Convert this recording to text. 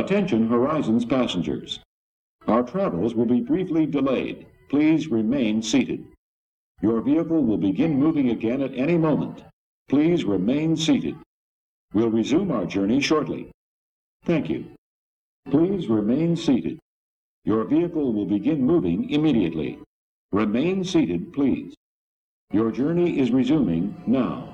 Attention Horizons passengers. Our travels will be briefly delayed. Please remain seated. Your vehicle will begin moving again at any moment. Please remain seated. We'll resume our journey shortly. Thank you. Please remain seated. Your vehicle will begin moving immediately. Remain seated, please. Your journey is resuming now.